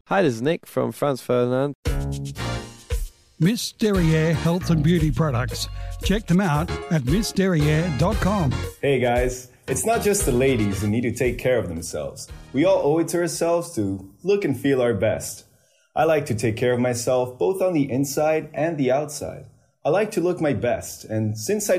Hi, this is Nick from Franz Ferdinand. Miss Derriere Health and Beauty Products. Check them out at missderriere.com. Hey guys, it's not just the ladies who need to take care of themselves. We all owe it to ourselves to look and feel our best. I like to take care of myself both on the inside and the outside. I like to look my best, and since I